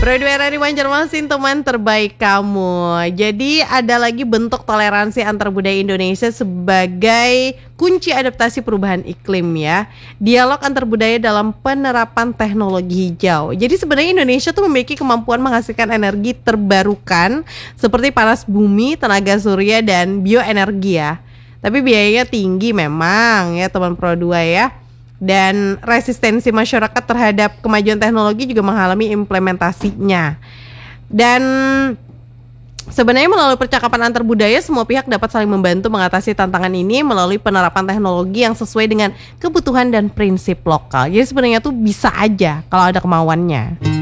Radio RRI Banjarmasin, teman terbaik kamu. Jadi ada lagi bentuk toleransi antar budaya Indonesia sebagai kunci adaptasi perubahan iklim ya. Dialog antar budaya dalam penerapan teknologi hijau. Jadi sebenarnya Indonesia tuh memiliki kemampuan menghasilkan energi terbarukan seperti panas bumi, tenaga surya dan bioenergi ya. Tapi biayanya tinggi memang ya teman Pro 2 ya. Dan resistensi masyarakat terhadap kemajuan teknologi juga mengalami implementasinya. Dan sebenarnya melalui percakapan antar budaya semua pihak dapat saling membantu mengatasi tantangan ini melalui penerapan teknologi yang sesuai dengan kebutuhan dan prinsip lokal. Jadi sebenarnya tuh bisa aja kalau ada kemauannya.